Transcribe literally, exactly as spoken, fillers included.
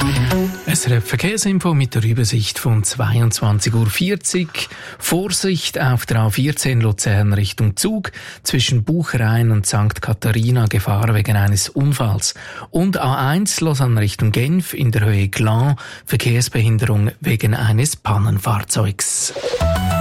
S R F Verkehrsinfo mit der Übersicht von zweiundzwanzig Uhr vierzig. Vorsicht auf der A vierzehn Luzern Richtung Zug. Zwischen Buchereien und Sankt Katharina Gefahr wegen eines Unfalls. Und A eins Lausanne Richtung Genf in der Höhe Glan. Verkehrsbehinderung wegen eines Pannenfahrzeugs.